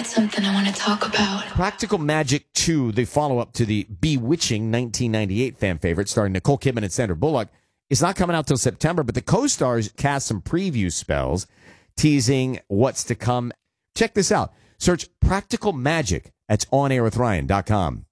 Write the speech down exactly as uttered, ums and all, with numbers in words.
got something I want to talk about. Practical Magic two, the follow-up to the bewitching nineteen ninety-eight fan favorite starring Nicole Kidman and Sandra Bullock, is not coming out till September, but the co-stars cast some preview spells teasing what's to come. Check this out. Search Practical Magic at on air with ryan dot com.